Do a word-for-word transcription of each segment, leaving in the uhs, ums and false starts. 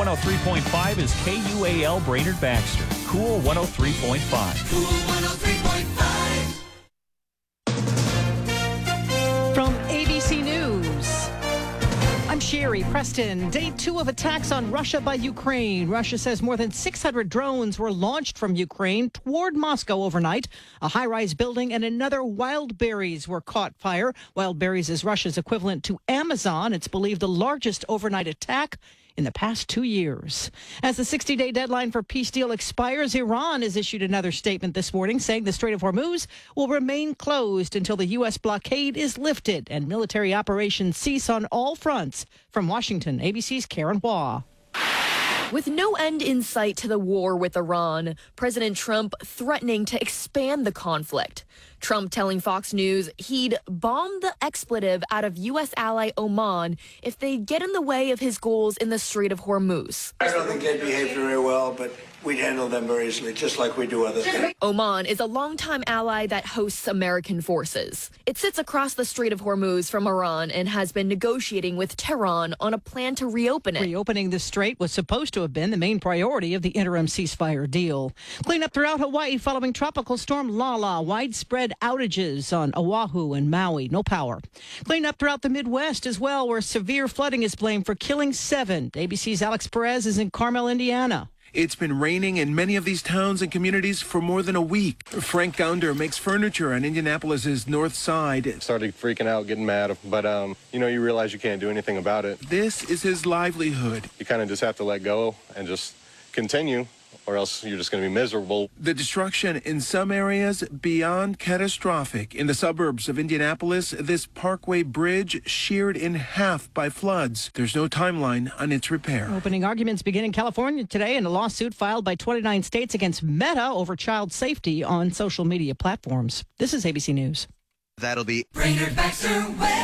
one oh three point five is K U A L Brainerd Baxter. Cool one oh three point five. Cool one oh three point five. From A B C News, I'm Sherry Preston. Day two of attacks on Russia by Ukraine. Russia says more than six hundred drones were launched from Ukraine toward Moscow overnight. A high-rise building and another Wildberries were caught fire. Wildberries is Russia's equivalent to Amazon. It's believed the largest overnight attack in the past two years. As the sixty-day deadline for peace deal expires, Iran has issued another statement this morning saying the Strait of Hormuz will remain closed until the U S blockade is lifted and military operations cease on all fronts. From Washington, A B C's Karen Hua. With no end in sight to the war with Iran, President Trump threatening to expand the conflict. Trump telling Fox News he'd bomb the expletive out of U S ally Oman if they get in the way of his goals in the Strait of Hormuz. I don't think they'd behave very well, but we'd handle them very easily, just like we do other things. Oman is a longtime ally that hosts American forces. It sits across the Strait of Hormuz from Iran and has been negotiating with Tehran on a plan to reopen it. Reopening the strait was supposed to have been the main priority of the interim ceasefire deal. Cleanup throughout Hawaii following Tropical Storm Lala. Widespread outages on Oahu and Maui. No power. Cleanup throughout the Midwest as well, where severe flooding is blamed for killing seven. A B C's Alex Perez is in Carmel, Indiana. It's been raining in many of these towns and communities for more than a week. Frank Gounder makes furniture on Indianapolis's north side. Started freaking out, getting mad, but, um, you know, you realize you can't do anything about it. This is his livelihood. You kind of just have to let go and just continue, or else you're just going to be miserable. The destruction in some areas beyond catastrophic. In the suburbs of Indianapolis, this Parkway Bridge sheared in half by floods. There's no timeline on its repair. Opening arguments begin in California today in a lawsuit filed by twenty-nine states against Meta over child safety on social media platforms. This is A B C News. That'll be Brainerd Baxter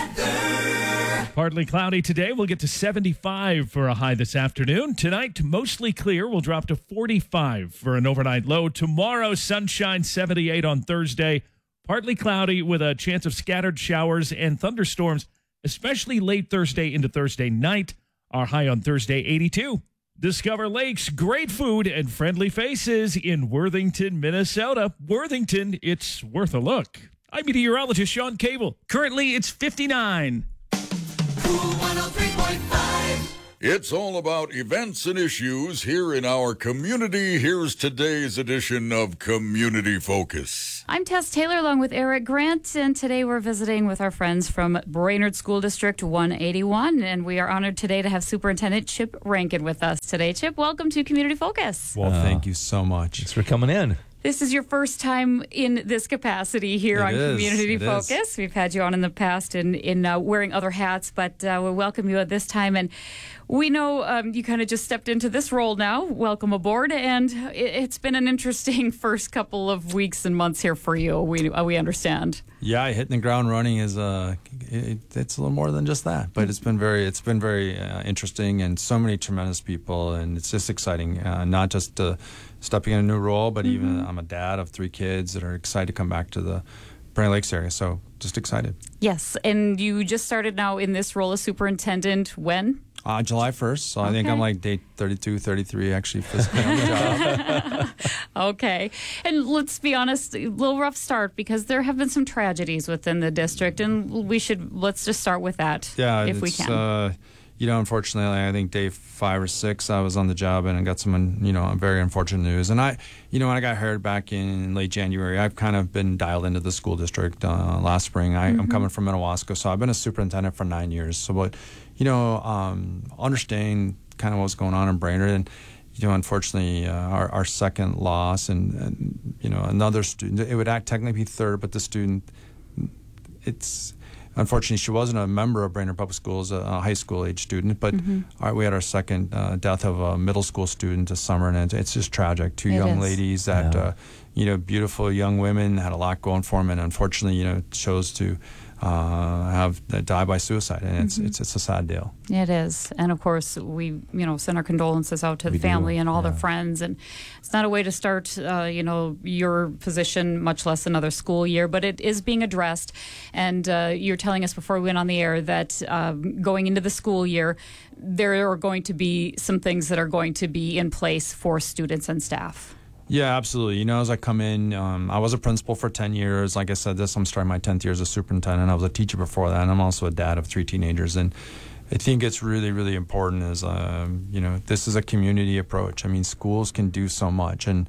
weather. Partly cloudy today. We'll get to seventy-five for a high this afternoon. Tonight, mostly clear. We'll drop to forty-five for an overnight low. Tomorrow, sunshine, seventy-eight on Thursday. Partly cloudy with a chance of scattered showers and thunderstorms, especially late Thursday into Thursday night. Our high on Thursday, eighty-two. Discover lakes, great food, and friendly faces in Worthington, Minnesota. Worthington, it's worth a look. I'm meteorologist Sean Cable. Currently, it's fifty-nine. Cool one oh three point five. It's all about events and issues here in our community. Here's today's edition of Community Focus. I'm Tess Taylor along with Eric Grant, and today we're visiting with our friends from Brainerd School District one eighty-one, and we are honored today to have Superintendent Chip Rankin with us today. Chip, welcome to Community Focus. Well, thank you so much. Thanks for coming in. This is your first time in this capacity here It on is. Community It Focus. is. We've had you on in the past in, in uh, wearing other hats, but uh, we welcome you at this time. And we know um, you kind of just stepped into this role now. Welcome aboard. And it, it's been an interesting first couple of weeks and months here for you, we, uh, we understand. Yeah, hitting the ground running is uh, it, it's a little more than just that, but it's been very it's been very uh, interesting, and so many tremendous people, and it's just exciting. Uh, not just uh, stepping in a new role, but mm-hmm. even I'm a dad of three kids that are excited to come back to the Brainerd Lakes area. So just excited. Yes, and you just started now in this role as superintendent when? Uh, July first, so okay. I think I'm like day thirty-two, thirty-three actually physically on the job. Okay. And let's be honest, a little rough start because there have been some tragedies within the district, and we should, let's just start with that yeah, if we it's, can. Uh, you know, unfortunately, I think day five or six, I was on the job and I got some, you know, very unfortunate news. And I, you know, when I got hired back in late January, I've kind of been dialed into the school district uh, last spring. I, mm-hmm. I'm coming from Minnewaska, so I've been a superintendent for nine years. So, but, you know, um, understanding kind of what's going on in Brainerd, and you know, unfortunately, uh, our, our second loss, and, and you know, another student. It would act technically be third, but the student, it's unfortunately she wasn't a member of Brainerd Public Schools, a, a high school age student. But mm-hmm. our, we had our second uh, death of a middle school student this summer, and it's, it's just tragic. Two it young is. ladies that, Yeah. uh, you know, beautiful young women, had a lot going for them, and unfortunately, you know, chose to uh, have that die by suicide, and it's, Mhm. it's it's a sad deal. It is. And of course, we, you know, send our condolences out to We the family do, and all yeah. the friends. And it's not a way to start, uh, you know, your position, much less another school year, but it is being addressed. And uh, you're telling us before we went on the air that um, going into the school year, there are going to be some things that are going to be in place for students and staff. Yeah, absolutely. You know, as I come in, um, I was a principal for ten years. Like I said, this I'm starting my tenth year as a superintendent. I was a teacher before that, and I'm also a dad of three teenagers. And I think it's really, really important is, um, you know, this is a community approach. I mean, schools can do so much, and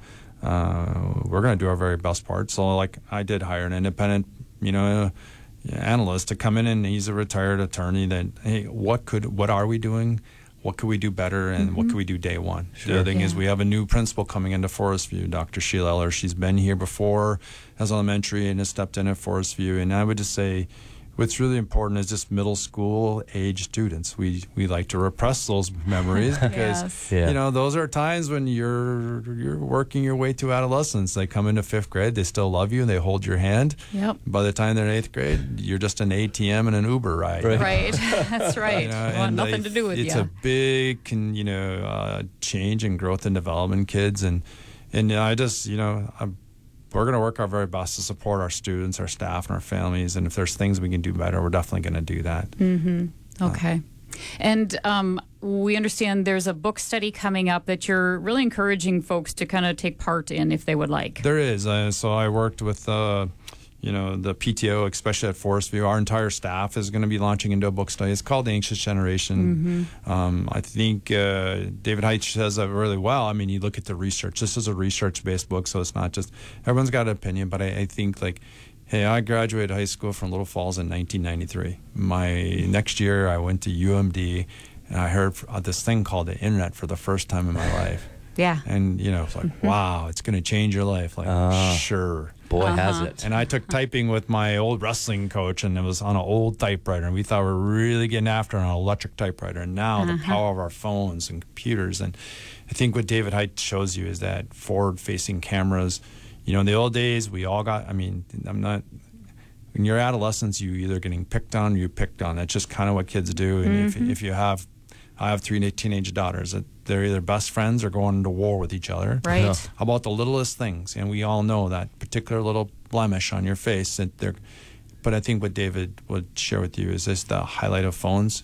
uh, we're going to do our very best part. So, like, I did hire an independent, you know, analyst to come in, and he's a retired attorney that, hey, what could, what are we doing? What could we do better, and Mm-hmm. what could we do day one? Sure. The other thing Yeah. is we have a new principal coming into Forest View, Doctor Sheila Eller. She's been here before as elementary and has stepped in at Forest View. And I would just say what's really important is just middle school age students. We we like to repress those memories because Yes. Yeah. you know those are times when you're you're working your way to adolescence. They come into fifth grade, they still love you, and they hold your hand. Yep. By the time they're in eighth grade, you're just an A T M and an Uber ride. Right. Right. That's right. You know, Want and nothing they- to do with it's you. a big, can, you know, uh, change in growth and development, kids, and and you know, I just, you know, I'm, we're going to work our very best to support our students, our staff, and our families. And if there's things we can do better, we're definitely going to do that. Mm-hmm. Okay. And um, we understand there's a book study coming up that you're really encouraging folks to kind of take part in if they would like. There is. Uh, so I worked with, uh, you know, the P T O, especially at Forest View. Our entire staff is going to be launching into a book study. It's called The Anxious Generation. Mm-hmm. Um, I think uh, David Height says that really well. I mean, you look at the research. This is a research-based book, so it's not just everyone's got an opinion. But I, I think, like, hey, I graduated high school from Little Falls in nineteen ninety-three. My next year, I went to U M D, and I heard uh, this thing called the internet for the first time in my life. Yeah. And, you know, it's like, wow, it's going to change your life. Like, Uh, sure. Boy, has Uh-huh. it. And I took typing with my old wrestling coach, and it was on an old typewriter. And we thought we were really getting after an electric typewriter. And now the Uh-huh. power of our phones and computers. And I think what David Height shows you is that forward-facing cameras. You know, in the old days, we all got, I mean, I'm not, when you're adolescents, you either getting picked on or you picked on. That's just kind of what kids do. And Mhm. if, if you have, I have three teenage daughters, that they're either best friends or going to war with each other. Right. Yeah. How about the littlest things? And we all know that particular little blemish on your face that they're, but I think what David would share with you is this: the highlight of phones,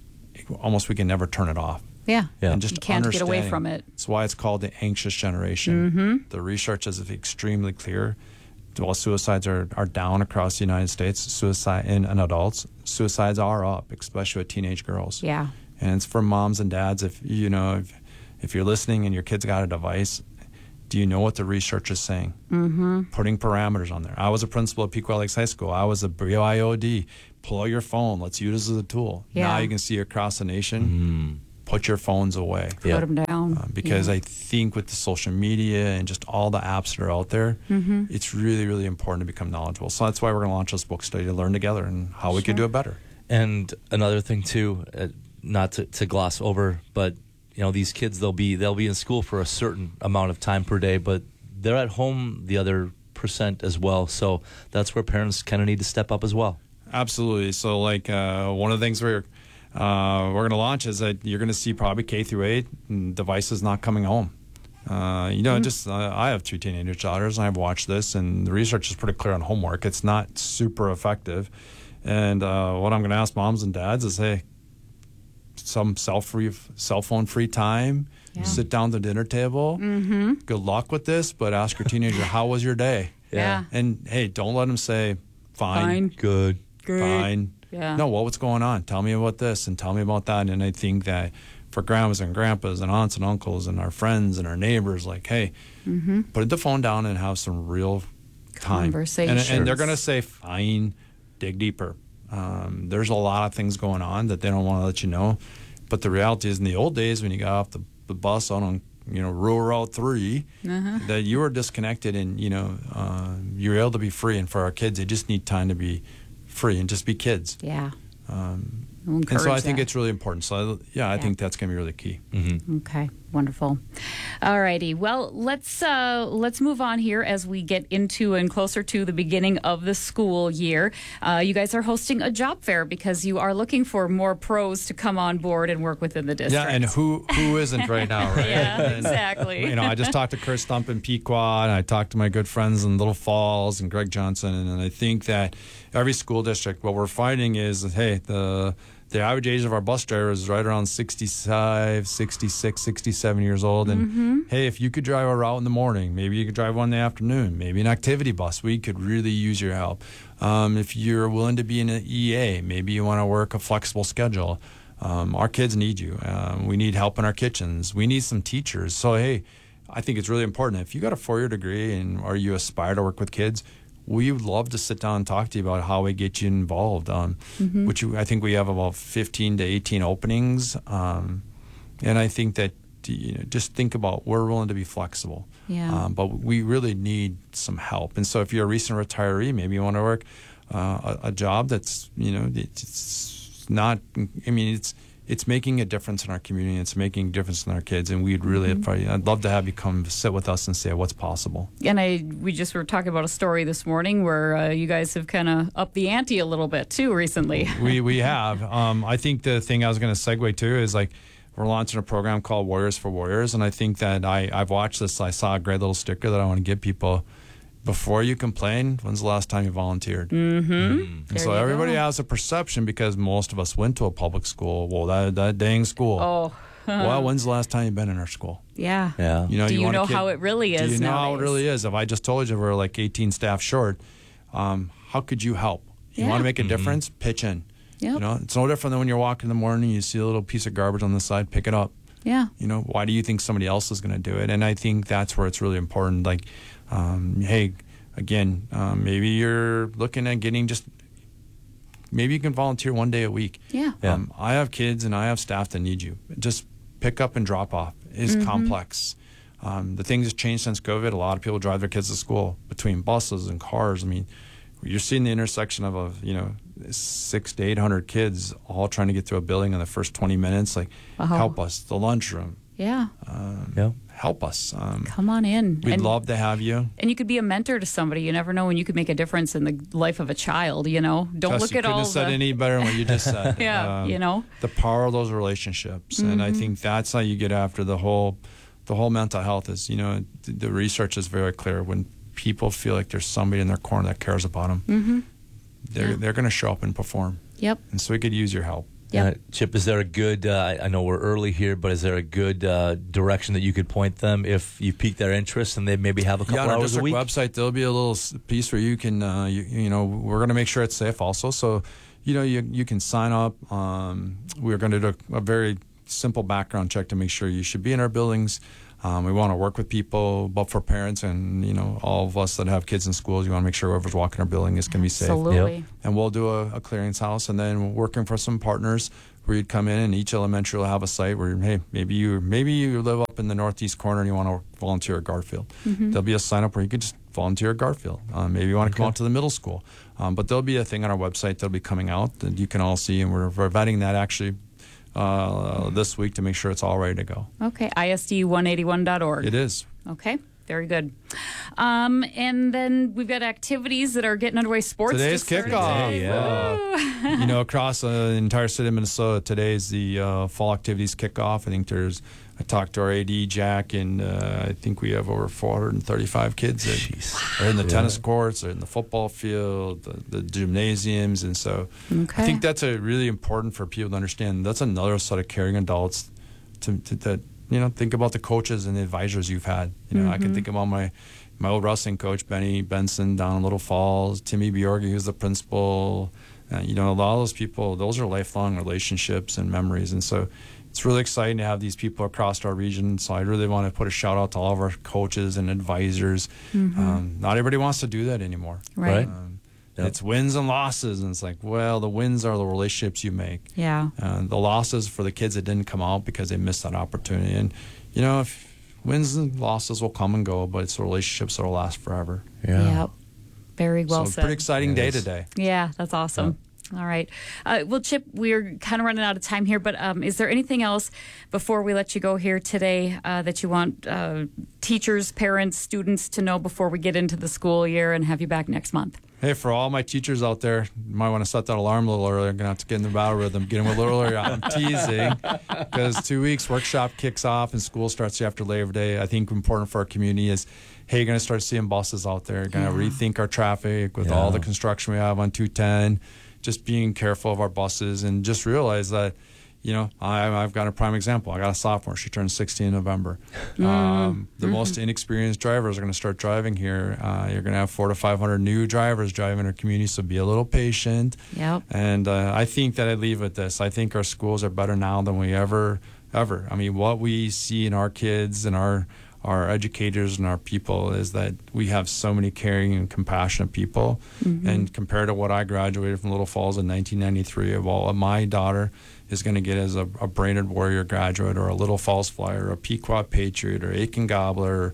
almost we can never turn it off. Yeah. Yeah. And just You can't get away understanding. from it. That's why it's called the anxious generation. Mm-hmm. The research is extremely clear. While suicides are, are down across the United States, suicide in, in adults, suicides are up, especially with teenage girls. Yeah. And it's for moms and dads. If you know, if, if you're listening and your kid's got a device, do you know what the research is saying? Mm-hmm. Putting parameters on there. I was a principal at Pequot Lakes High School. I was a B Y O D. Pull out your phone. Let's use it as a tool. Yeah. Now you can see across the nation. Mm. Put your phones away. Yeah. Put them down. Uh, because Yeah. I think with the social media and just all the apps that are out there, Mm-hmm. it's really, really important to become knowledgeable. So that's why we're going to launch this book study to learn together and how we could do it better. And another thing too, uh, not to, to gloss over, but you know, these kids, they'll be they'll be in school for a certain amount of time per day, but they're at home the other percent as well. So that's where parents kind of need to step up as well. Absolutely. So like uh, one of the things we're uh, we're going to launch is that you're going to see probably K through eight and devices not coming home. Uh, you know, Mm-hmm. just uh, I have two teenage daughters, and I've watched this, and the research is pretty clear on homework. It's not super effective. And uh, what I'm going to ask moms and dads is, hey, some self-free, cell phone free time. Yeah. Sit down at the dinner table. Mm-hmm. Good luck with this, but ask your teenager, how was your day? Yeah. And hey, don't let them say, fine, Fine. Good. Great. fine. Yeah. No, well, what's going on? Tell me about this and tell me about that. And I think that for grandmas and grandpas and aunts and uncles and our friends and our neighbors, like, hey, Mm-hmm. put the phone down and have some real time. And, Conversations. and they're going to say, fine, dig deeper. Um, there's a lot of things going on that they don't want to let you know. But the reality is, in the old days, when you got off the, the bus out on, you know, rural Route three, Uh-huh. that you were disconnected and, you know, uh, you were able to be free. And for our kids, they just need time to be free and just be kids. Yeah. Um, We'll and so encourage I think that. it's really important. So, I, yeah, I Yeah. think that's going to be really key. Mm-hmm. Okay, wonderful. All righty. Well, let's uh, let's move on here as we get into and closer to the beginning of the school year. Uh, you guys are hosting a job fair because you are looking for more pros to come on board and work within the district. Yeah, and who who isn't right now, right? Yeah, And, exactly. You know, I just talked to Chris Stump in Pequot, and I talked to my good friends in Little Falls and Greg Johnson, and I think that every school district, what we're finding is, that, hey, the the average age of our bus drivers is right around sixty-five, sixty-six, sixty-seven years old. And Mm-hmm. hey, if you could drive a route in the morning, maybe you could drive one in the afternoon, maybe an activity bus, we could really use your help. Um, if you're willing to be in an E A, maybe you want to work a flexible schedule. Um, our kids need you. Um, we need help in our kitchens. We need some teachers. So, hey, I think it's really important. If you got a four-year degree and or you aspire to work with kids, we would love to sit down and talk to you about how we get you involved. Um, Mhm. Which you, I think we have about fifteen to eighteen openings, um, and I think that you know, just think about we're willing to be flexible. Yeah. Um, but we really need some help. And so if you're a recent retiree, maybe you want to work uh, a, a job that's you know it's not. I mean it's. It's making a difference in our community. It's making a difference in our kids, and we'd really, Mhm. probably, I'd love to have you come sit with us and say what's possible. And I, we just were talking about a story this morning where uh, you guys have kind of upped the ante a little bit too recently. we we have. Um, I think the thing I was going to segue to is like we're launching a program called Warriors for Warriors, and I think that I I've watched this. I saw a great little sticker that I want to give people. Before you complain, when's the last time you volunteered? Mm-hmm. And so everybody has a perception because most of us went to a public school. Well, that that dang school. Oh. Well, when's the last time you've been in our school? Yeah. Yeah. You know, Do you, want a know kid- how it really is Do you know how it nowadays? really is? If I just told you we're like eighteen staff short, um, how could you help? You Yeah. want to make a Mhm. difference? Pitch in. Yep. You know, it's no different than when you're walking in the morning, you see a little piece of garbage on the side, pick it up. Yeah. You know, why do you think somebody else is going to do it? And I think that's where it's really important. Like, um, hey, again, um, maybe you're looking at getting just, maybe you can volunteer one day a week. Yeah. Yeah. Um, I have kids and I have staff that need you. Just pick up and drop off is Mhm. complex. Um, the things have changed since COVID. A lot of people drive their kids to school between buses and cars. I mean, you're seeing the intersection of a you know six to eight hundred kids all trying to get through a building in the first twenty minutes. Like, Wow. help us. The lunchroom. Yeah. Um, Yeah. Help us. Um, Come on in. we'd and, love to have you. and you could be a mentor to somebody. You never know when you could make a difference in the life of a child, you know? Don't Jess, look you at couldn't all have said the... any better than what you just said. Yeah, you know? the power of those relationships, and I Mhm. think that's how you get after the whole, the whole mental health. Is you know the, the research is very clear. When people feel like there's somebody in their corner that cares about them, Mm-hmm. they're Yeah. they're going to show up and perform. Yep. And so we could use your help. Yep. Uh, Chip, is there a good, uh, I- I know we're early here, but is there a good uh, direction that you could point them if you pique their interest and they maybe have a couple Yeah, on our hours a district week? website, there'll be a little s- piece where you can, uh, you, you know, we're going to make sure it's safe also. So, you know, you you can sign up. Um, we're going to do a, a very simple background check to make sure you should be in our buildings. Um, we want to work with people, but for parents and, you know, all of us that have kids in schools, you want to make sure whoever's walking our building is going to be safe. Absolutely. Yep. And we'll do a, a clearance house, and then we're working for some partners where you'd come in, and each elementary will have a site where, hey, maybe you maybe you live up in the northeast corner and you want to volunteer at Garfield. Mhm. There'll be a sign up where you could just volunteer at Garfield. Um, maybe you want to come Okay. out to the middle school, um, but there'll be a thing on our website that'll be coming out that you can all see, and we're, we're vetting that actually uh, this week to make sure it's all ready to go. Okay. I S D one eighty-one dot org. It is. Okay. Very good. Um, and then we've got activities that are getting underway. Sports. Today's just started kickoff. today. Yeah. Woo. You know, across uh, the entire city of Minnesota, today is the uh, fall activities kickoff. I think there's, I talked to our A D, Jack, and uh, I think we have over four hundred thirty-five kids that Jeez. are in the Yeah. tennis courts, they're in the football field, the, the gymnasiums. And so Okay. I think that's a really important for people to understand. That's another set of caring adults to, to that, you know, think about the coaches and the advisors you've had. You know, I can Mhm. think about my my old wrestling coach, Benny Benson, down in Little Falls, Timmy Bjorgi, who's the principal. Uh, you know, a lot of those people, those are lifelong relationships and memories. And so it's really exciting to have these people across our region. So I really want to put a shout out to all of our coaches and advisors. Mhm. Um, not everybody wants to do that anymore. Right. Um, Yep. It's wins and losses. And it's like, well, the wins are the relationships you make. Yeah. Uh, the losses for the kids that didn't come out because they missed that opportunity. And, you know, if wins and losses will come and go, but it's the relationships that will last forever. Yep. Very well so said. pretty exciting It day is. today. Yeah, that's awesome. All right. Uh, well, Chip, we're kind of running out of time here, but um, is there anything else before we let you go here today uh, that you want uh, teachers, parents, students to know before we get into the school year and have you back next month? Hey, for all my teachers out there, you might want to set that alarm a little earlier. I'm going to have to get in the battle rhythm, get them a little earlier. I'm teasing because two weeks workshop kicks off and school starts after Labor Day. I think important for our community is, hey, you're going to start seeing buses out there. You're going to yeah. rethink our traffic with yeah. all the construction we have on two ten. Just being careful of our buses and just realize that, you know, I, I've got a prime example. I got a sophomore. She turns sixteen in November. Mm. Um, the mm-hmm. most inexperienced drivers are going to start driving here. Uh, you're going to have four to five hundred new drivers driving our community, so be a little patient. Yep. And uh, I think that I leave with this. I think our schools are better now than we ever, ever. I mean, what we see in our kids and our our educators and our people is that we have so many caring and compassionate people. Mm-hmm. And compared to what I graduated from Little Falls in nineteen ninety-three, of all my daughter is going to get as a, a Brainerd Warrior graduate or a Little Falls Flyer or a Pequot Patriot or Aiken Gobbler,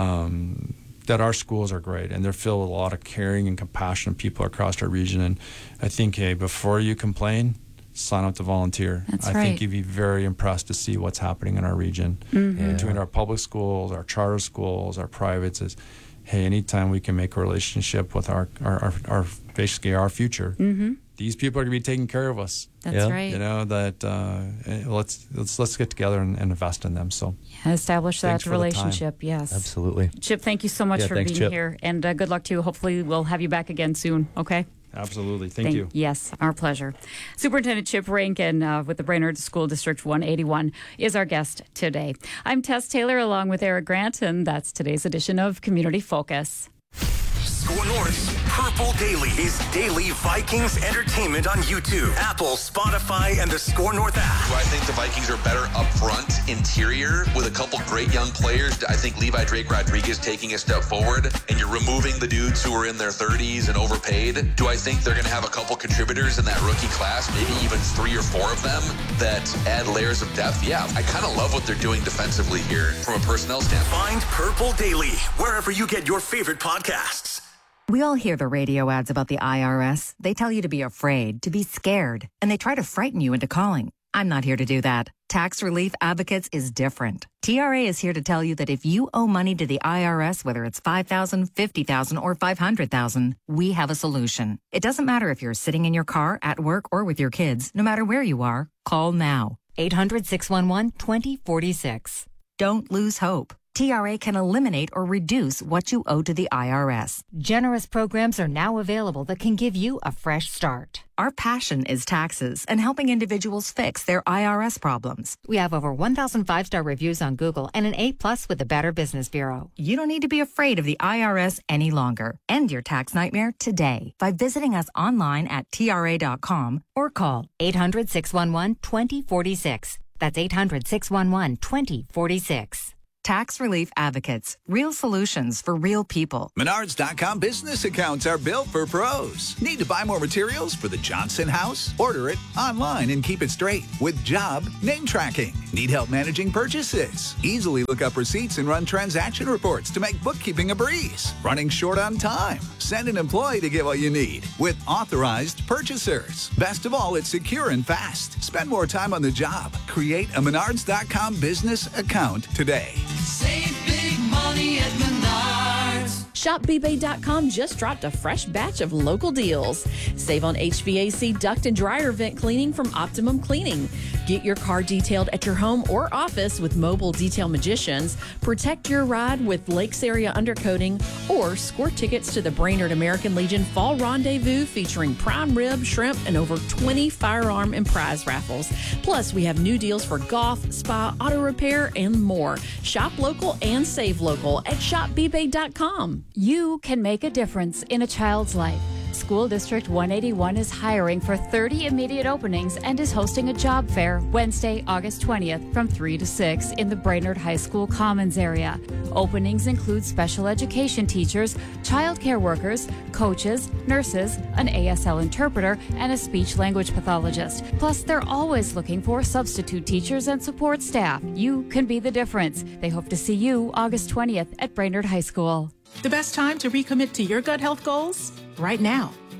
um, that our schools are great. And they're filled with a lot of caring and compassionate people across our region. And I think, hey, before you complain, sign up to volunteer. That's I right. think you'd be very impressed to see what's happening in our region. Mm-hmm. Yeah. Between our public schools, our charter schools, our privates, is, hey, anytime we can make a relationship with our, our, our, our basically our future, mm-hmm. these people are going to be taking care of us. That's yeah. right. You know, that uh, let's, let's let's get together and, and invest in them. So yeah, establish that relationship, yes. Absolutely. Chip, thank you so much yeah, for thanks, being Chip. here. And uh, good luck to you. Hopefully we'll have you back again soon, okay? Absolutely. Thank, Thank you. Yes, our pleasure. Superintendent Chip Rankin uh, with the Brainerd School District one eighty-one is our guest today. I'm Tess Taylor along with Eric Grant, and that's today's edition of Community Focus. Score North's Purple Daily is daily Vikings entertainment on YouTube, Apple, Spotify, and the Score North app. Do I think the Vikings are better up front, interior, with a couple great young players? I think Levi Drake Rodriguez taking a step forward, and you're removing the dudes who are in their thirties and overpaid. Do I think they're going to have a couple contributors in that rookie class, maybe even three or four of them, that add layers of depth? Yeah, I kind of love what they're doing defensively here from a personnel standpoint. Find Purple Daily wherever you get your favorite podcasts. We all hear the radio ads about the I R S. They tell you to be afraid, to be scared, and they try to frighten you into calling. I'm not here to do that. Tax Relief Advocates is different. T R A is here to tell you that if you owe money to the I R S, whether it's five thousand dollars, fifty thousand dollars, or five hundred thousand dollars, we have a solution. It doesn't matter if you're sitting in your car, at work, or with your kids. No matter where you are, call now. eight hundred, six one one, two zero four six. Don't lose hope. T R A can eliminate or reduce what you owe to the I R S. Generous programs are now available that can give you a fresh start. Our passion is taxes and helping individuals fix their I R S problems. We have over one thousand five-star reviews on Google and an A plus with the Better Business Bureau. You don't need to be afraid of the I R S any longer. End your tax nightmare today by visiting us online at T R A dot com or call eight hundred, six one one, two zero four six. That's eight hundred, six one one, two zero four six. Tax Relief Advocates. Real solutions for real people. Menards dot com business accounts are built for pros. Need to buy more materials for the Johnson house? Order it online and keep it straight with job name tracking. Need help managing purchases? Easily look up receipts and run transaction reports to make bookkeeping a breeze. Running short on time? Send an employee to get what you need with authorized purchasers. Best of all, it's secure and fast. Spend more time on the job. Create a Menards dot com business account today. Save big money at Menards. Shop B Bay dot com just dropped a fresh batch of local deals. Save on H V A C duct and dryer vent cleaning from Optimum Cleaning. Get your car detailed at your home or office with mobile detail magicians. Protect your ride with Lakes Area undercoating or score tickets to the Brainerd American Legion Fall Rendezvous featuring prime rib, shrimp, and over twenty firearm and prize raffles. Plus, we have new deals for golf, spa, auto repair, and more. Shop local and save local at Shop B Bay dot com. You can make a difference in a child's life. School District one eighty-one is hiring for thirty immediate openings and is hosting a job fair Wednesday, August twentieth from three to six in the Brainerd High School Commons area. Openings include special education teachers, child care workers, coaches, nurses, an A S L interpreter, and a speech-language pathologist. Plus, they're always looking for substitute teachers and support staff. You can be the difference. They hope to see you August twentieth at Brainerd High School. The best time to recommit to your gut health goals? Right now.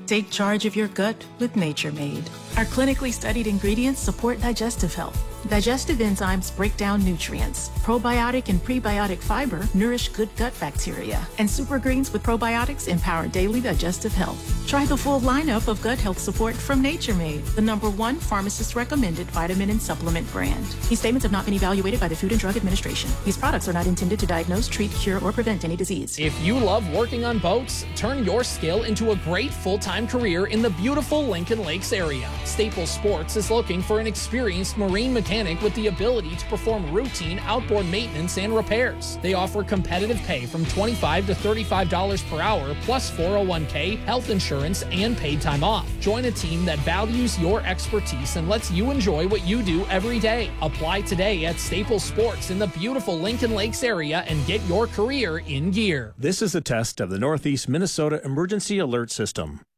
Take charge of your gut with Nature Made. Our clinically studied ingredients support digestive health. Digestive enzymes break down nutrients. Probiotic and prebiotic fiber nourish good gut bacteria. And super greens with probiotics empower daily digestive health. Try the full lineup of gut health support from Nature Made, the number one pharmacist recommended vitamin and supplement brand. These statements have not been evaluated by the Food and Drug Administration. These products are not intended to diagnose, treat, cure, or prevent any disease. If you love working on boats, turn your skill into a great full-time career in the beautiful Lincoln Lakes area. Staples Sports is looking for an experienced marine mechanic with the ability to perform routine outboard maintenance and repairs. They offer competitive pay from twenty-five dollars to thirty-five dollars per hour, plus four oh one k, health insurance, and paid time off. Join a team that values your expertise and lets you enjoy what you do every day. Apply today at Staples Sports in the beautiful Lincoln Lakes area and get your career in gear. This is a test of the Northeast Minnesota Emergency Alert System.